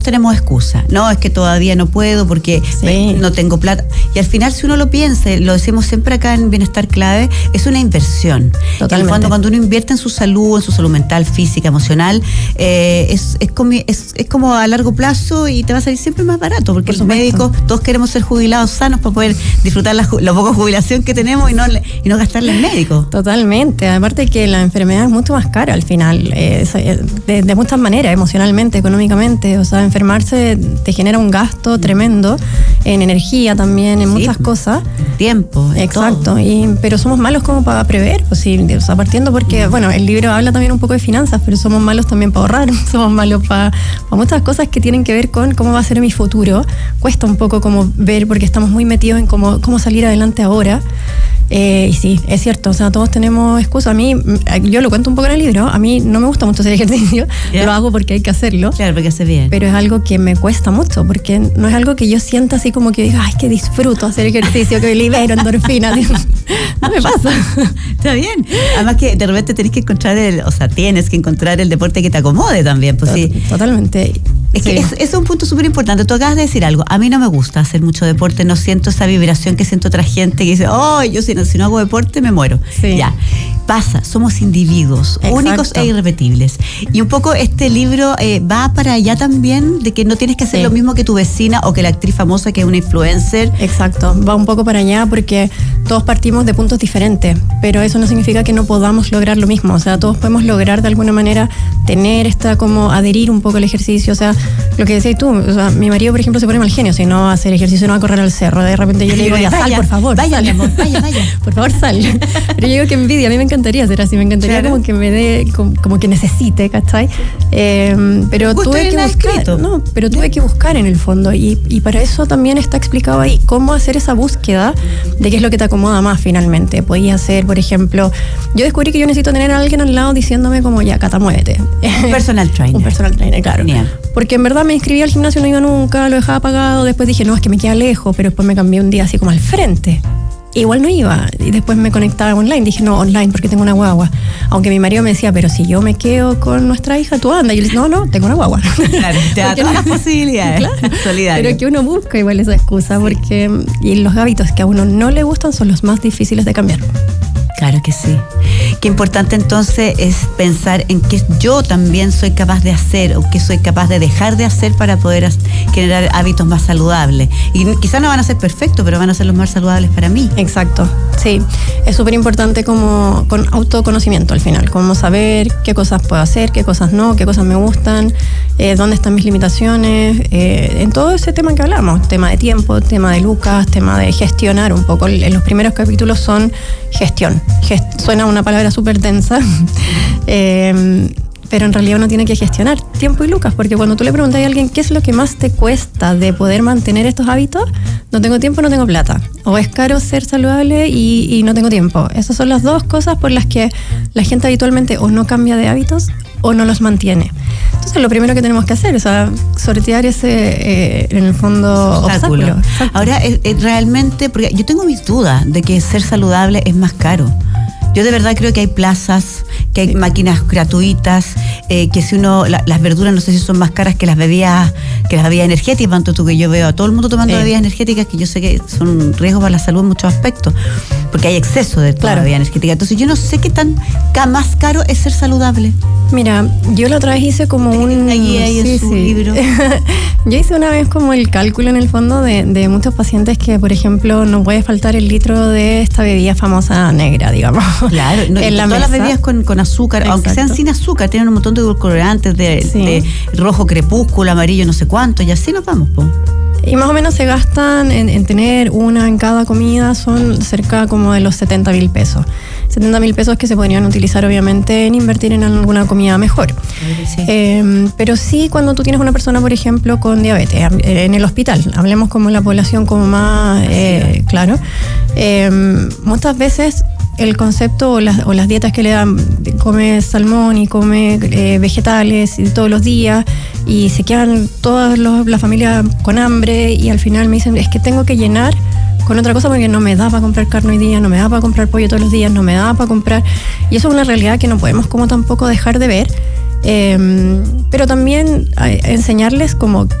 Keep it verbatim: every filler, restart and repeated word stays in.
tenemos excusa, no, es que todavía no puedo porque sí. no tengo plata, y al final si uno lo piensa, lo decimos siempre acá en Bienestar Clave, es una inversión. Totalmente. En el fondo, cuando uno invierte en su salud, en su salud mental, física, emocional, eh, es, es, como, es, es como a largo plazo y te va a salir siempre más barato, porque los médicos, todos queremos ser jubilados sanos para poder disfrutar la, la poca jubilación que tenemos y no, y no gastarle en médico. Totalmente, aparte que la enfermedad es mucho más cara al final, eh, de, de muchas maneras, emocionalmente, económicamente, o sea, enfermarse te genera un gasto tremendo en energía también, en sí, muchas cosas. Tiempo. Exacto, y, pero somos malos como para prever, pues sí, o sea, partiendo porque, bueno, el libro habla también un poco de finanzas, pero somos malos también para ahorrar, somos malos para, para muchas cosas que tienen que ver con cómo va a ser mi futuro. Cuesta un poco como ver, porque estamos muy metidos en cómo, cómo salir adelante ahora. Eh, y sí, es cierto, o sea, todos tenemos excusas. A mí, yo lo cuento un poco en el libro, a mí no me gusta mucho hacer ejercicio, yeah. lo hago porque hay que hacerlo. Claro, porque hace bien. Pero es algo que me cuesta mucho, porque no es algo que yo sienta así como que diga, ay, que disfruto hacer ejercicio, que me libero endorfinas. No me pasa. Está bien. Además que de repente tenés que encontrar el, o sea, tienes que encontrar el deporte que te acomode también, pues sí. Totalmente. Es sí. que es, es un punto súper importante. Tú acabas de decir algo. A mí no me gusta hacer mucho deporte, no siento esa vibración que siento otra gente que dice, oh, yo si no, si no hago deporte me muero. Sí. Ya, pasa, somos individuos Exacto. únicos e irrepetibles. Y un poco este libro eh, va para allá también, de que no tienes que hacer sí. lo mismo que tu vecina o que la actriz famosa que es una influencer. Exacto, va un poco para allá porque todos partimos de puntos diferentes, pero eso no significa que no podamos lograr lo mismo. O sea, todos podemos lograr de alguna manera tener esta, como adherir un poco al ejercicio. O sea, lo que decías tú, o sea, mi marido, por ejemplo, se pone mal genio si no va a hacer ejercicio, no va a correr al cerro. De repente yo le digo, ya sal, por favor. Vaya, sal. mi amor, vaya, vaya. Por favor, sal. Pero yo digo que envidia, a mí me encantaría hacer así, me encantaría claro. como que me dé, como, como que necesite, ¿cachai? Eh, pero Justo tuve que buscar, escrito. no, pero tuve que buscar en el fondo y, y para eso también está explicado ahí cómo hacer esa búsqueda de qué es lo que te acomoda más finalmente. Podía hacer, por ejemplo, yo descubrí que yo necesito tener a alguien al lado diciéndome como, ya, Cata, muévete. Un personal trainer. Un personal trainer, claro. Bien. Porque en verdad me inscribí al gimnasio, no iba nunca, lo dejaba pagado, después dije, no, es que me queda lejos, pero después me cambié un día así como al frente. Igual no iba, y después me conectaba online, dije no, online porque tengo una guagua, aunque mi marido me decía, pero si yo me quedo con nuestra hija, tú anda, y yo le dije, no, no, tengo una guagua. Claro, te da todas las posibilidades. Claro, solidario. Pero que uno busca igual esa excusa, sí. porque y los hábitos que a uno no le gustan son los más difíciles de cambiar. Claro que sí. Qué importante entonces es pensar en qué yo también soy capaz de hacer o qué soy capaz de dejar de hacer para poder generar hábitos más saludables. Y quizás no van a ser perfectos, pero van a ser los más saludables para mí. Exacto, sí. Es súper importante como con autoconocimiento al final, como saber qué cosas puedo hacer, qué cosas no, qué cosas me gustan, eh, dónde están mis limitaciones, eh, en todo ese tema que hablamos, tema de tiempo, tema de lucas, tema de gestionar un poco. En los primeros capítulos son gestión. Gest- suena una palabra súper densa, eh, pero en realidad uno tiene que gestionar tiempo y lucas, porque cuando tú le preguntas a alguien qué es lo que más te cuesta de poder mantener estos hábitos, no tengo tiempo, no tengo plata, o es caro ser saludable y, y no tengo tiempo. Esas son las dos cosas por las que la gente habitualmente o no cambia de hábitos o no los mantiene. Entonces lo primero que tenemos que hacer es sortear ese, eh, en el fondo, obstáculo. obstáculo. Ahora, es, es realmente, porque yo tengo mis dudas de que ser saludable es más caro. Yo de verdad creo que hay plazas, que hay sí. máquinas gratuitas, eh, que si uno, la, las verduras no sé si son más caras que las bebidas, que las bebidas energéticas, tanto tú que yo veo a todo el mundo tomando sí. bebidas energéticas, que yo sé que son un riesgo para la salud en muchos aspectos, porque hay exceso de claro. bebida energética. Entonces yo no sé qué tan más caro es ser saludable. Mira, yo la otra vez hice como un... Ahí hay sí, en su sí. libro. Yo hice una vez como el cálculo en el fondo de, de muchos pacientes que, por ejemplo, no puede faltar el litro de esta bebida famosa negra, digamos. Claro, no, en la todas mesa. Las bebidas con, con azúcar, Exacto. aunque sean sin azúcar, tienen un montón de edulcorantes de, sí. de rojo crepúsculo, amarillo, no sé cuánto, y así nos vamos, po. Y más o menos se gastan en, en tener una en cada comida, son cerca como de los setenta mil pesos. setenta mil pesos que se podrían utilizar obviamente en invertir en alguna comida mejor. Sí. Eh, pero sí cuando tú tienes una persona, por ejemplo, con diabetes, en el hospital, hablemos como la población como más, eh, claro, eh, muchas veces el concepto o las, o las dietas que le dan, come salmón y come eh, vegetales y todos los días y se quedan toda los, la familia con hambre y al final me dicen, es que tengo que llenar con otra cosa porque no me da para comprar carne hoy día, no me da para comprar pollo todos los días, no me da para comprar, y eso es una realidad que no podemos como tampoco dejar de ver. Eh, pero también enseñarles como